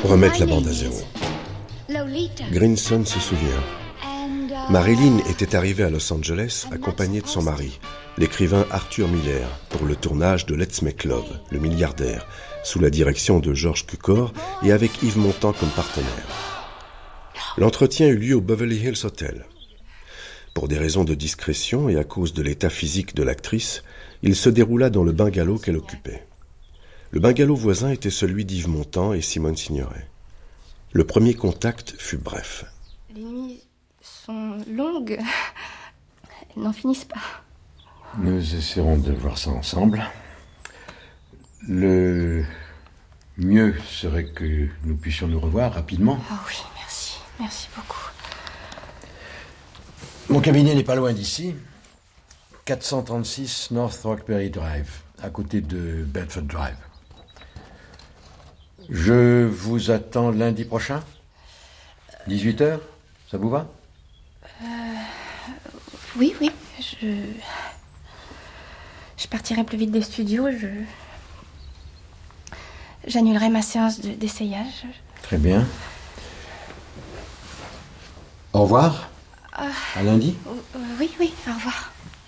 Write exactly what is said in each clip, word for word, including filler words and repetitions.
Remettre la bande à zéro. Grinson se souvient. Marilyn était arrivée à Los Angeles accompagnée de son mari, l'écrivain Arthur Miller, pour le tournage de Let's Make Love, le milliardaire, sous la direction de George Cukor et avec Yves Montand comme partenaire. L'entretien eut lieu au Beverly Hills Hotel. Pour des raisons de discrétion et à cause de l'état physique de l'actrice, il se déroula dans le bungalow qu'elle occupait. Le bungalow voisin était celui d'Yves Montand et Simone Signoret. Le premier contact fut bref. Les nuits sont longues. Elles n'en finissent pas. Nous essaierons de voir ça ensemble. Le mieux serait que nous puissions nous revoir rapidement. Oh oui, merci. Merci beaucoup. Mon cabinet n'est pas loin d'ici. quatre cent trente-six North Roxbury Drive, à côté de Bedford Drive. Je vous attends lundi prochain, dix-huit heures, ça vous va? euh, Oui, oui, je... Je partirai plus vite des studios, je... J'annulerai ma séance de, d'essayage. Très bien. Au revoir. Euh... À lundi. euh, Oui, oui, au revoir.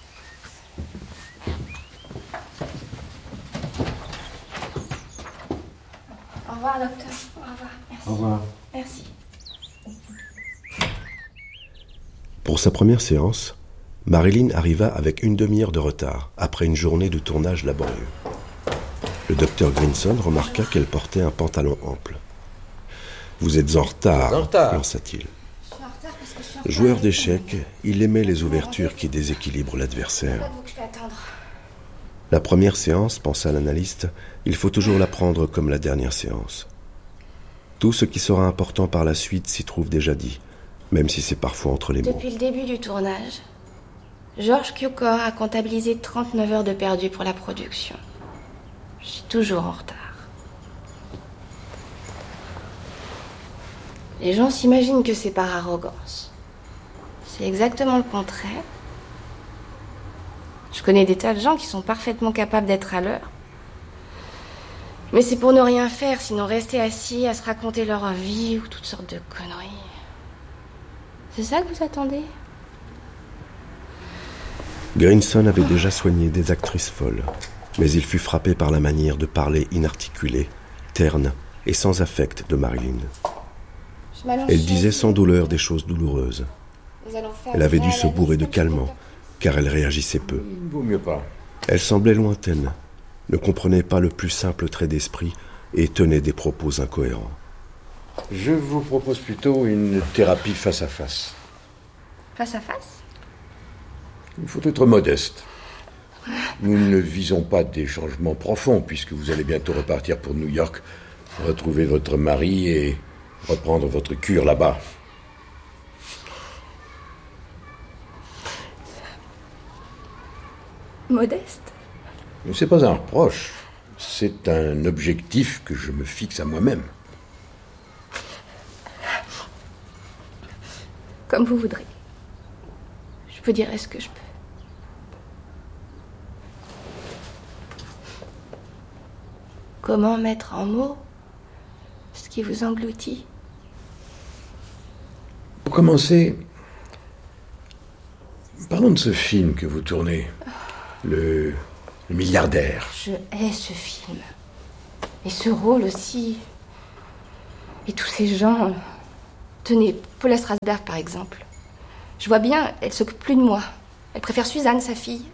Au revoir, docteur. Au revoir. Merci. Au revoir. Merci. Pour sa première séance, Marilyn arriva avec une demi-heure de retard, après une journée de tournage laborieux. Le docteur Grinson remarqua qu'elle portait un pantalon ample. « Vous êtes en retard, en retard. lança-t-il. Joueur d'échecs, il aimait les ouvertures qui déséquilibrent l'adversaire. La première séance, pensa l'analyste, il faut toujours la prendre comme la dernière séance. Tout ce qui sera important par la suite s'y trouve déjà dit, même si c'est parfois entre les mots. Depuis le début du tournage, George Cukor a comptabilisé trente-neuf heures de perdu pour la production. Je suis toujours en retard. Les gens s'imaginent que c'est par arrogance. C'est exactement le contraire. Je connais des tas de gens qui sont parfaitement capables d'être à l'heure. Mais c'est pour ne rien faire, sinon rester assis à se raconter leur vie ou toutes sortes de conneries. C'est ça que vous attendez ? Grinson avait déjà soigné des actrices folles, mais il fut frappé par la manière de parler inarticulée, terne et sans affect de Marilyn. Elle disait sans douleur des choses douloureuses. Elle avait dû se bourrer de calmants, car elle réagissait peu. Il vaut mieux pas. Elle semblait lointaine, ne comprenait pas le plus simple trait d'esprit et tenait des propos incohérents. Je vous propose plutôt une thérapie face à face. Face à face ? Il faut être modeste. Nous ne visons pas des changements profonds, puisque vous allez bientôt repartir pour New York, retrouver votre mari et reprendre votre cure là-bas. Modeste ? Mais c'est pas un reproche. C'est un objectif que je me fixe à moi-même. Comme vous voudrez. Je vous dirai ce que je peux. Comment mettre en mots ce qui vous engloutit ? Pour commencer, parlons de ce film que vous tournez, le, le milliardaire. Je hais ce film. Et ce rôle aussi. Et tous ces gens. Tenez, Paula Strasberg par exemple. Je vois bien, elle s'occupe plus de moi. Elle préfère Suzanne, sa fille.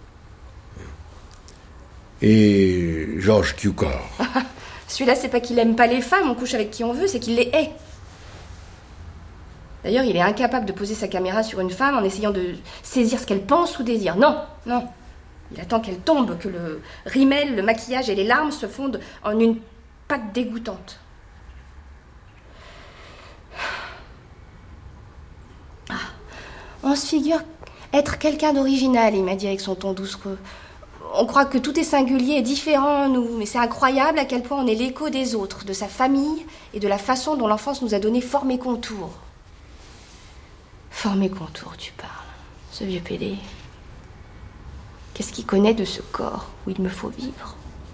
Et George Cukor. Celui-là, c'est pas qu'il aime pas les femmes, on couche avec qui on veut, c'est qu'il les hait. D'ailleurs, il est incapable de poser sa caméra sur une femme en essayant de saisir ce qu'elle pense ou désire. Non, non. Il attend qu'elle tombe, que le rimel, le maquillage et les larmes se fondent en une pâte dégoûtante. Ah, on se figure être quelqu'un d'original, il m'a dit avec son ton doucereux. On croit que tout est singulier et différent en nous, mais c'est incroyable à quel point on est l'écho des autres, de sa famille et de la façon dont l'enfance nous a donné forme et contour. Forme et contour, tu parles. Ce vieux pédé. Qu'est-ce qu'il connaît de ce corps où il me faut vivre ?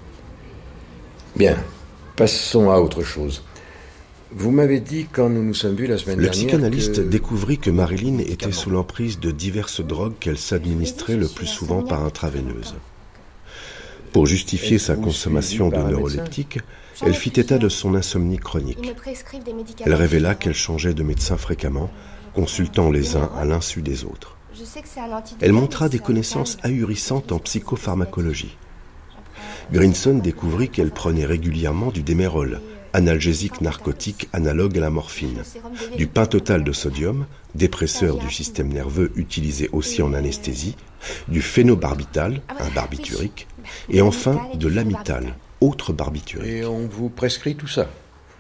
Bien, passons à autre chose. Vous m'avez dit, quand nous nous sommes vus la semaine Le dernière... Le psychanalyste que... découvrit que Marilyn était sous l'emprise de diverses drogues qu'elle s'administrait le plus souvent par intraveineuse. Pour justifier sa consommation de neuroleptiques, elle fit état de son insomnie chronique. Elle révéla qu'elle changeait de médecin fréquemment, consultant les uns à l'insu des autres. Elle montra des connaissances ahurissantes en psychopharmacologie. Grinson découvrit qu'elle prenait régulièrement du démérol, analgésique narcotique analogue à la morphine, du pentotal de sodium, dépresseur du système nerveux utilisé aussi en anesthésie, du phénobarbital, un barbiturique, et enfin de l'amital, autre barbiturique. Et on vous prescrit tout ça.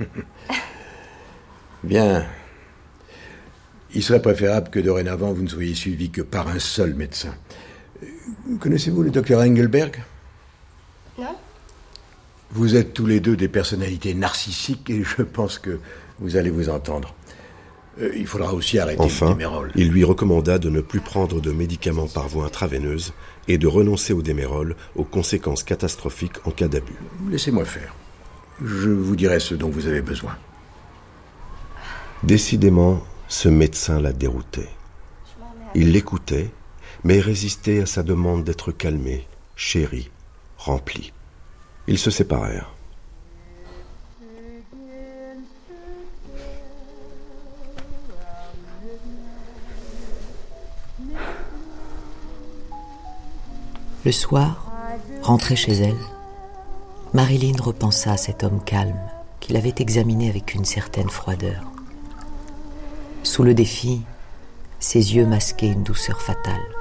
Bien. Il serait préférable que dorénavant vous ne soyez suivi que par un seul médecin. Connaissez-vous le docteur Engelberg ? Non. Vous êtes tous les deux des personnalités narcissiques et je pense que vous allez vous entendre. Euh, il faudra aussi arrêter enfin, le démérol. Il lui recommanda de ne plus prendre de médicaments par voie intraveineuse et de renoncer au démérol aux conséquences catastrophiques en cas d'abus. Laissez-moi faire. Je vous dirai ce dont vous avez besoin. Décidément, ce médecin la déroutait. Il l'écoutait, mais résistait à sa demande d'être calmé, chéri, rempli. Ils se séparèrent. Le soir, rentrée chez elle, Marilyn repensa à cet homme calme qu'il avait examiné avec une certaine froideur. Sous le défi, ses yeux masquaient une douceur fatale.